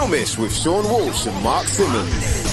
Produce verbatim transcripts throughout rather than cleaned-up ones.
Filmish with Sean Walsh and Mark Simmons.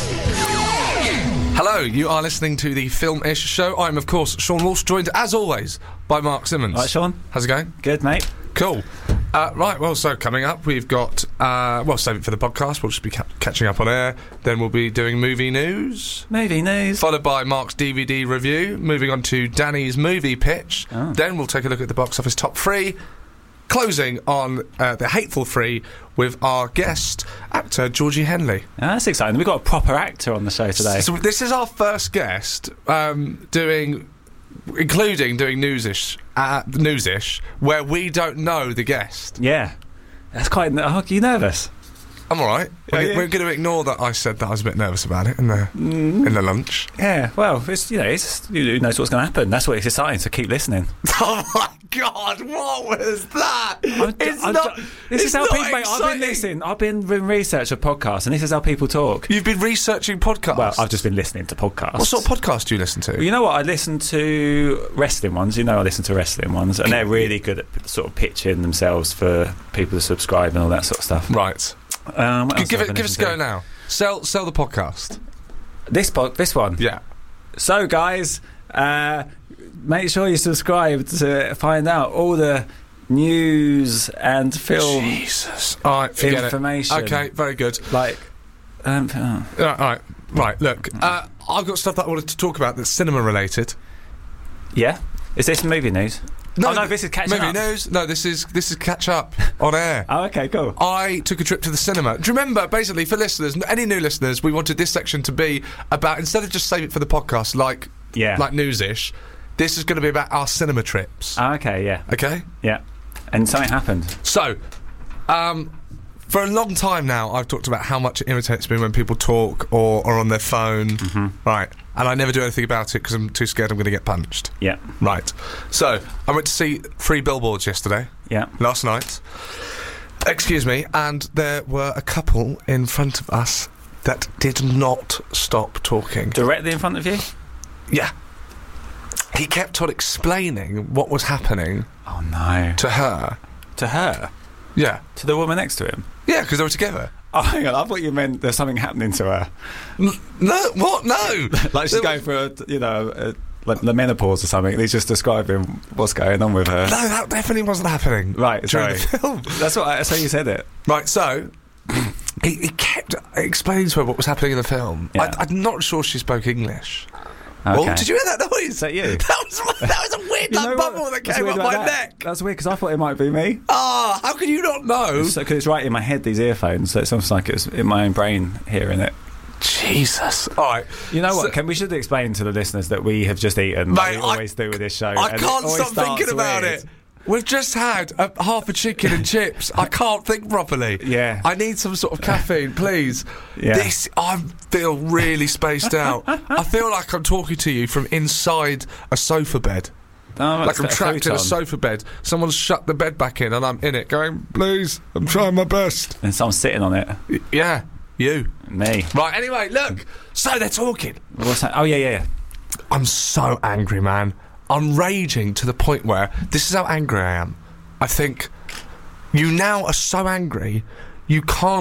Hello, you are listening to the Film-ish show. I'm, of course, Sean Walsh, joined, as always, by Mark Simmons. Right, Sean. How's it going? Good, mate. Cool. Uh, right, well, so coming up, we've got, uh, well, save it for the podcast. We'll just be ca- catching up on air. Then we'll be doing movie news. Movie news. Followed by Mark's D V D review. Moving on to Danny's movie pitch. Oh. Then we'll take a look at the box office top three. Closing on uh, the Hateful Three with our guest, actor Georgie Henley. Oh, that's exciting. We've got a proper actor on the show today. So this is our first guest um, doing... including doing newsish, uh, newsish, where we don't know the guest. Yeah. That's quite... Oh, are you nervous? I'm all right. Yeah, We're, yeah. we're going to ignore that I said that I was a bit nervous about it in the Mm. in the lunch. Yeah, well, it's, you know, it's, who knows what's going to happen. That's what it's exciting, so keep listening. Oh my God! What was that? I'm- it's I'm not. ju- This it's is how not people... Mate, I've been exciting. listening. I've been doing research of podcasts, and this is how people talk. You've been researching podcasts. Well, I've just been listening to podcasts. What sort of podcast do you listen to? You know what? I listen to wrestling ones. You know, I listen to wrestling ones, and they're really good at sort of pitching themselves for people to subscribe and all that sort of stuff. Right. Um, what else Give have I it. Give us a listened go to? now. Sell. Sell the podcast. This pod, this one. Yeah. So, guys, uh, make sure you subscribe to find out all the news and film Jesus. All right. Forget information. it. Okay. Very good. Like, um, oh. All right. All right. Right. Look. Uh, I've got stuff that I wanted to talk about that's cinema related. yeah. Is this movie news? oh no, this is catching movie up. news. No, this is this is catch up on air. Oh, okay, cool. I took a trip to the cinema. Do you remember, basically, for listeners, any new listeners, we wanted this section to be about, instead of just save it for the podcast, like Yeah. like newsish, this is going to be about our cinema trips. Oh, okay, yeah, Okay? yeah. And something happened. So, um, for a long time now, I've talked about how much it irritates me when people talk or are on their phone. Mm-hmm. Right. And I never do anything about it because I'm too scared I'm going to get punched. Yeah, Right. So, I went to see Three Billboards yesterday. yeah. Last night, excuse me, and there were a couple in front of us that did not stop talking. Directly in front of you? Yeah. He kept on explaining what was happening Oh no. to her. To her? Yeah. To the woman next to him? Yeah, because they were together. Oh, hang on. I thought you meant there's something happening to her. N- no, what? No. Like she's There going for, a, you know, a, like the menopause or something. And he's just describing what's going on with her. No, that definitely wasn't happening. Right, during sorry. the film. That's what. I, that's how you said it. Right, so he, he kept explaining to her what was happening in the film. Yeah. I, I'm not sure she spoke English. Okay. Oh, did you hear that noise? Is that you? That was that was a weird You like, know what? bubble that What's came weird up my about that? neck. That's weird because I thought it might be me. Ah, how can you not know? Because it's right in my head, these earphones. So it's almost like it's in my own brain hearing it. Jesus. All right. You know what? So- Can we should explain to the listeners that we have just eaten, like Mate, we I- always do with this show. I and it can't always stop starts thinking about weird. it. We've just had a, half a chicken and chips. I can't think properly. Yeah. I need some sort of caffeine, please. Yeah. This, I feel really spaced out. I feel like I'm talking to you from inside a sofa bed. Oh, Like I'm that's trapped in a futon. sofa bed. Someone's shut the bed back in and I'm in it going, please, I'm trying my best. And someone's sitting on it. Y- yeah, you. Me. Right, anyway, look. So they're talking. What's that? Oh yeah, yeah, yeah. I'm so angry, man. I'm raging to the point where this is how angry I am. I think you now are so angry you can't